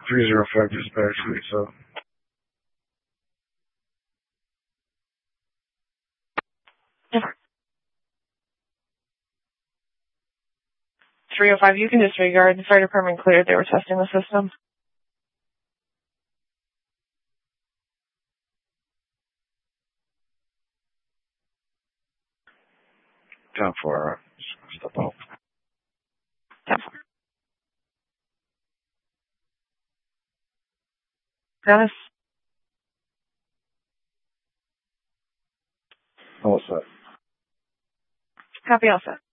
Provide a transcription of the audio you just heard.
305 dispatch, so. 305, you can disregard. The fire department cleared. They were testing the system. Time for step out. Time for. Dennis? All set. Copy, all set.